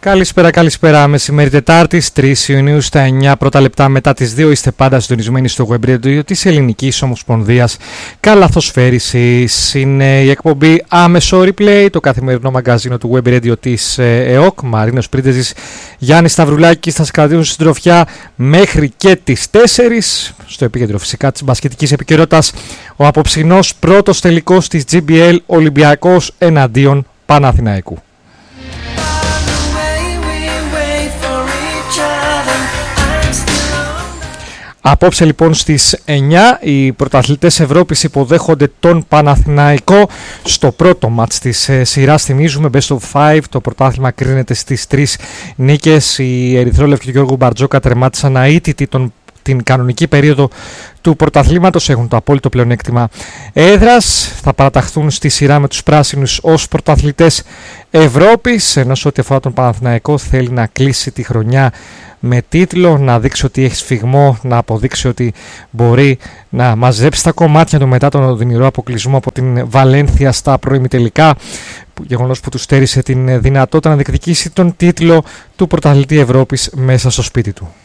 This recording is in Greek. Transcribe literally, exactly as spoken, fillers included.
Καλησπέρα, καλησπέρα. Μεσημέρι Τετάρτης, τρεις Ιουνίου στα εννιά πρώτα λεπτά μετά τις δύο είστε πάντα συντονισμένοι στο Web Radio της Ελληνικής Ομοσπονδίας Καλαθοσφαίρισης. Είναι η εκπομπή Άμεσο Replay, το καθημερινό μαγκαζίνο του Web Radio της ΕΟΚ. Μαρίνος Πρίντεζης, Γιάννης Σταυρουλάκης θα σας κρατήσουν στην τροφιά μέχρι και τις τέσσερις. Στο επίκεντρο φυσικά της μπασκετικής επικαιρότητας, ο απόψινός πρώτος τελικός της τζι μπι ελ, Ολυμπιακός εναντίον Παναθηναϊκού. Απόψε λοιπόν στις εννιά οι πρωταθλητές Ευρώπης υποδέχονται τον Παναθηναϊκό στο πρώτο μάτς της ε, σειράς. Θυμίζουμε Best of five, το πρωτάθλημα κρίνεται στις τρεις νίκες. Οι ερυθρόλευκοι του Γιώργου Μπαρτζόκα τερμάτισαν αίτητοι τον την κανονική περίοδο του πρωταθλήματος, έχουν το απόλυτο πλεονέκτημα έδρας, θα παραταχθούν στη σειρά με τους πράσινους ως πρωταθλητές Ευρώπης, ενώ σε ό,τι αφορά τον Παναθηναϊκό θέλει να κλείσει τη χρονιά με τίτλο, να δείξει ότι έχει σφιγμό, να αποδείξει ότι μπορεί να μαζέψει τα κομμάτια του μετά τον οδυνηρό αποκλεισμό από την Βαλένθια στα προημιτελικά, γεγονός που του στέρισε την δυνατότητα να διεκδικήσει τον τίτλο του πρωταθλητή Ευρώπης μέσα στο σπίτι του.